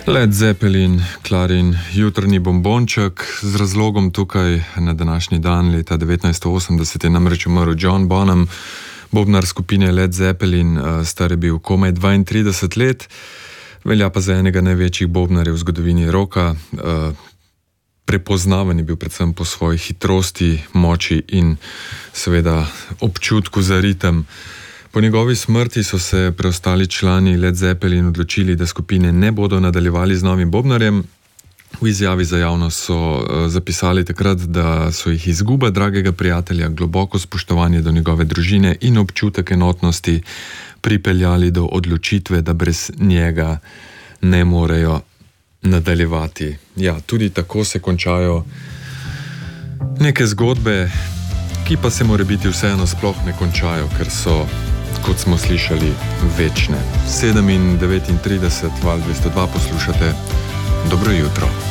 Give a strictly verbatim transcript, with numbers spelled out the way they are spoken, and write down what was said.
Led Zeppelin, Clarin, jutrni bombonček. Z razlogom tukaj na današnji dan leta devetnajststo osemdeset je namreč umrl John Bonham, bobnar skupine Led Zeppelin, star je bil komaj dvaintrideset let, velja pa za enega največjih bobnarjev v zgodovini roka. Prepoznaven je bil predvsem po svoji hitrosti, moči in seveda občutku za ritem. Po njegovi smrti so se preostali člani Led Zeppelin odločili, da skupine ne bodo nadaljevali z novim bobnarjem. V izjavi za javnost so uh, zapisali takrat, da so jih izguba dragega prijatelja, globoko spoštovanje do njegove družine in občutek enotnosti pripeljali do odločitve, da brez njega ne morejo nadaljevati. Ja, tudi tako se končajo neke zgodbe, ki pa se morebiti vseeno sploh ne končajo, ker so, kot smo slišali, večne. sedem in devetintrideset, val dvesto dva poslušate. Dobro jutro.